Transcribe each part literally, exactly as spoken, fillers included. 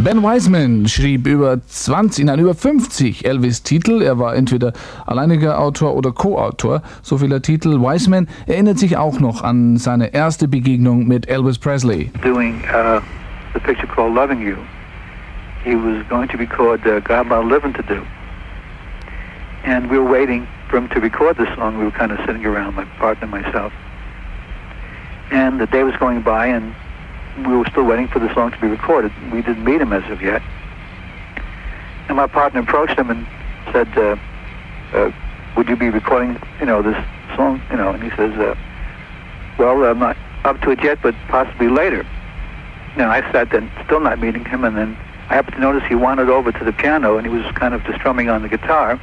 Ben Wiseman schrieb über zwanzig, nein, über fünfzig Elvis-Titel. Er war entweder alleiniger Autor oder Co-Autor so vieler Titel. Wiseman erinnert sich auch noch an seine erste Begegnung mit Elvis Presley. Doing uh, the picture called Loving You. He was going to record uh, Got a Lot of Living to Do. And we were waiting for him to record the song. We were kind of sitting around, my partner and myself. And the day was going by, and we were still waiting for the song to be recorded. We didn't meet him as of yet. And my partner approached him and said, uh, uh, would you be recording, you know, this song? You know, and he says, uh, well, I'm not up to it yet, but possibly later. Now, I sat there, still not meeting him, and then I happened to notice he wandered over to the piano, and he was kind of just strumming on the guitar.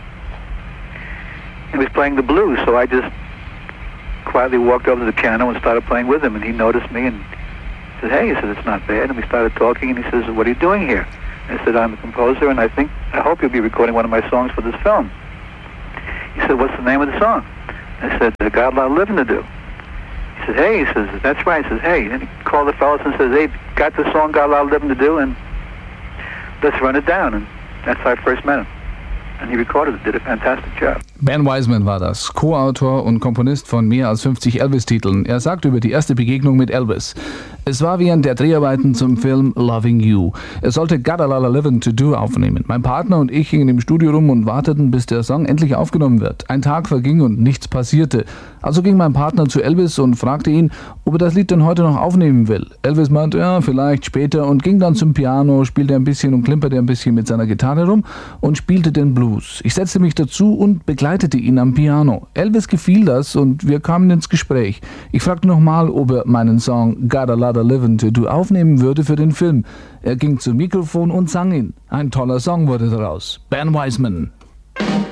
He was playing the blues, so I just quietly walked over to the piano and started playing with him, and he noticed me and said, hey, he said, it's not bad. And we started talking, and he says, what are you doing here? I said, I'm a composer, and I think, I hope you'll be recording one of my songs for this film. He said, what's the name of the song? I said, I got a lot of living to do. He said, hey, he says, that's right. He says, hey, and he called the fellas and says, hey, got the song, got a lot of living to do, and let's run it down. And that's how I first met him. And he recorded it, did a fantastic job. Ben Wiseman war das, Co-Autor und Komponist von mehr als fünfzig Elvis-Titeln. Er sagt über die erste Begegnung mit Elvis: Es war während der Dreharbeiten zum Film Loving You. Er sollte Got a Lot of Living to Do aufnehmen. Mein Partner und ich gingen im Studio rum und warteten, bis der Song endlich aufgenommen wird. Ein Tag verging und nichts passierte. Also ging mein Partner zu Elvis und fragte ihn, ob er das Lied denn heute noch aufnehmen will. Elvis meinte, ja, vielleicht später, und ging dann zum Piano, spielte ein bisschen und klimperte ein bisschen mit seiner Gitarre rum und spielte den Blues. Ich setzte mich dazu und begleitete ihn am Piano. Elvis gefiel das und wir kamen ins Gespräch. Ich fragte nochmal, ob er meinen Song Got a Lot of Living to Do aufnehmen würde für den Film. Er ging zum Mikrofon und sang ihn. Ein toller Song wurde daraus. Ben Wiseman.